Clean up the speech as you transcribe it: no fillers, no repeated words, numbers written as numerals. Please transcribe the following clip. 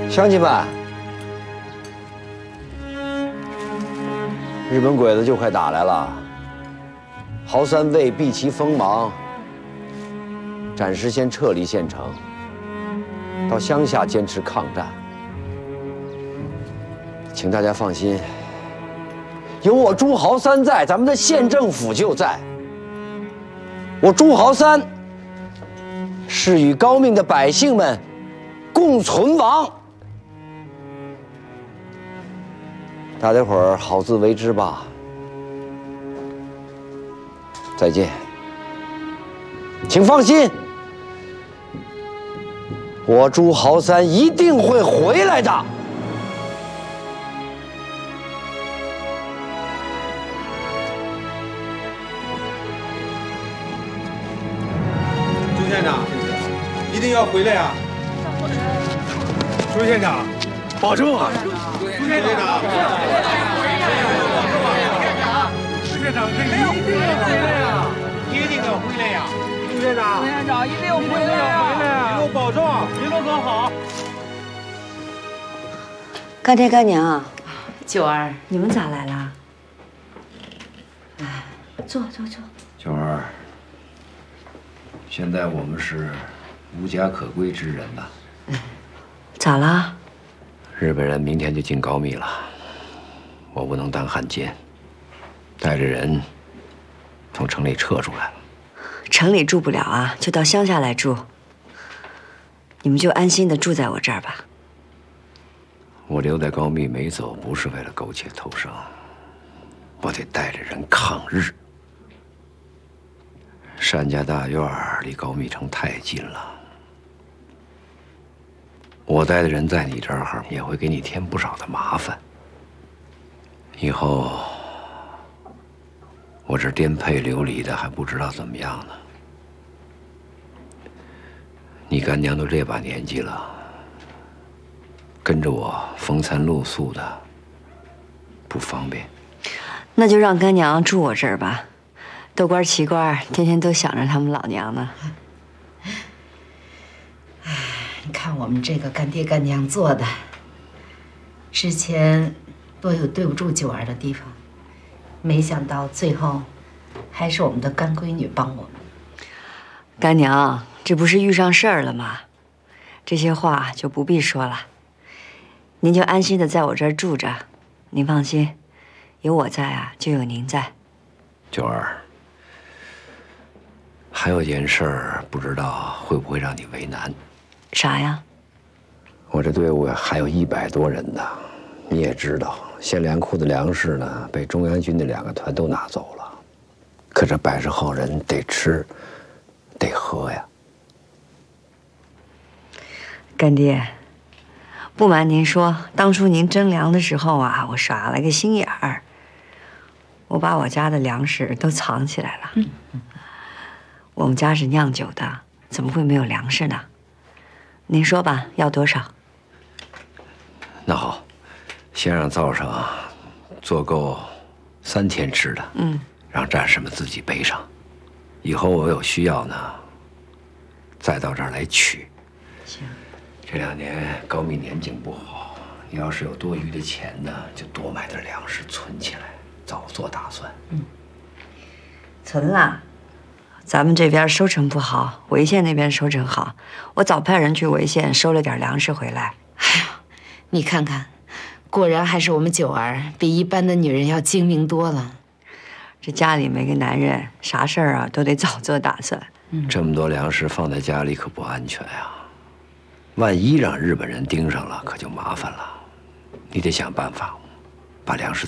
乡亲们，日本鬼子就快打来了，豪三为避其锋芒，暂时先撤离县城，到乡下坚持抗战。请大家放心，有我朱豪三在，咱们的县政府就在。我朱豪三是与高密的百姓们共存亡。大家伙儿好自为之吧。再见。请放心，我朱豪三一定会回来的。 朱县长，一定要回来呀！朱县长，保重啊！朱县长，朱县长，这一定要回来呀！一定要回来呀！朱县长，朱县长一定要回来呀！一路保重，一路走好。 干爹干娘， 九儿， 你们咋来了？哎，坐。 九儿，现在我们是无家可归之人呐。 咋了？ 日本人明天就进高密了，我不能当汉奸，带着人从城里撤出来了。 城里住不了啊，就到乡下来住。你们就安心的住在我这儿吧。 我留在高密没走，不是为了苟且偷生，我得带着人抗日。单家大院离高密城太近了，我带的人在你这儿也会给你添不少的麻烦。以后我这颠沛流离的还不知道怎么样呢。你干娘都这把年纪了，跟着我风餐露宿的不方便。 那就让干娘住我这儿吧。豆官奇官天天都想着他们老娘呢。 哎，你看我们这个干爹干娘做的，之前多有对不住九儿的地方，没想到最后还是我们的干闺女帮我们。 干娘，这不是遇上事儿了吗？这些话就不必说了。您就安心的在我这儿住着，您放心，有我在啊，就有您在。 九儿，还有件事儿，不知道会不会让你为难。 啥呀？ 我这队伍还有100多人呢，你也知道，县粮库的粮食呢，被中央军的2个团都拿走了。可这80号人得吃，得喝呀。 干爹，不瞒您说，当初您征粮的时候啊，我耍了个心眼儿，我把我家的粮食都藏起来了。我们家是酿酒的，怎么会没有粮食呢？您说吧，要多少？ 那好，先让灶上做够3天吃的，让战士们自己背上。以后我有需要呢，再到这儿来取。 行。 这2年高密年景不好，你要是有多余的钱呢，就多买点粮食存起来，早做打算。 存了。咱们这边收成不好，潍县那边收成好，我早派人去潍县收了点粮食回来。 哎呀，你看看，果然还是我们九儿比一般的女人要精明多了。 这家里每个男人啥事儿啊都得早做打算。 这么多粮食放在家里可不安全呀，万一让日本人盯上了，可就麻烦了。你得想办法把粮食